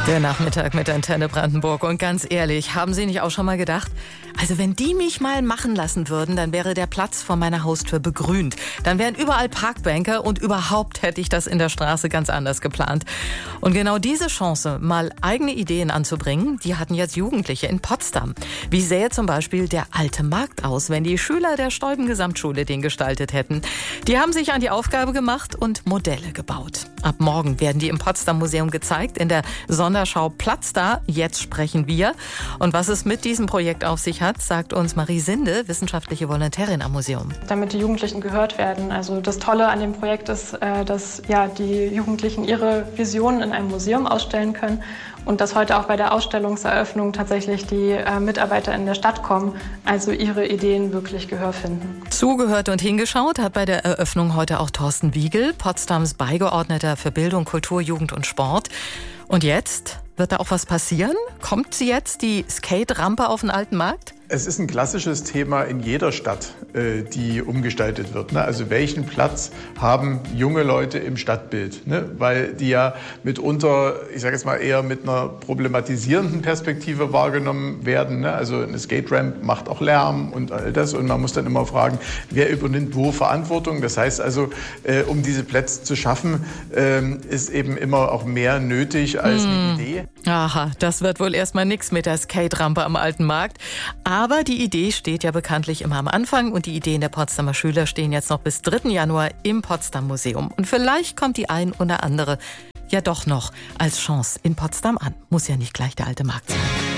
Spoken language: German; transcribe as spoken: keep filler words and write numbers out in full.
Der Nachmittag mit Antenne Brandenburg. Und ganz ehrlich, haben Sie nicht auch schon mal gedacht, also wenn die mich mal machen lassen würden, dann wäre der Platz vor meiner Haustür begrünt. Dann wären überall Parkbänke und überhaupt hätte ich das in der Straße ganz anders geplant. Und genau diese Chance, mal eigene Ideen anzubringen, die hatten jetzt Jugendliche in Potsdam. Wie sähe zum Beispiel der alte Markt aus, wenn die Schüler der Stäuben-Gesamtschule den gestaltet hätten? Die haben sich an die Aufgabe gemacht und Modelle gebaut. Ab morgen werden die im Potsdam Museum gezeigt, in der Sonderschau Platz da, jetzt sprechen wir. Und was es mit diesem Projekt auf sich hat, sagt uns Marie Sinde, wissenschaftliche Volontärin am Museum. Damit die Jugendlichen gehört werden. Also das Tolle an dem Projekt ist, dass ja, die Jugendlichen ihre Visionen in einem Museum ausstellen können und dass heute auch bei der Ausstellungseröffnung tatsächlich die Mitarbeiter in der Stadt kommen, also ihre Ideen wirklich Gehör finden. Zugehört und hingeschaut hat bei der Eröffnung heute auch Thorsten Wiegel, Potsdams Beigeordneter für Bildung, Kultur, Jugend und Sport. Und jetzt? Wird da auch was passieren? Kommt sie jetzt, die Skate-Rampe auf den alten Markt? Es ist ein klassisches Thema in jeder Stadt, die umgestaltet wird. Also welchen Platz haben junge Leute im Stadtbild? Weil die ja mitunter, ich sage jetzt mal, eher mit einer problematisierenden Perspektive wahrgenommen werden. Also eine Skate-Ramp macht auch Lärm und all das. Und man muss dann immer fragen, wer übernimmt wo Verantwortung? Das heißt also, um diese Plätze zu schaffen, ist eben immer auch mehr nötig als eine Idee. Aha, das wird wohl erstmal nichts mit der Skate-Rampe am alten Markt. Aber die Idee steht ja bekanntlich immer am Anfang und die Ideen der Potsdamer Schüler stehen jetzt noch bis dritten Januar im Potsdam Museum. Und vielleicht kommt die ein oder andere ja doch noch als Chance in Potsdam an. Muss ja nicht gleich der alte Markt sein.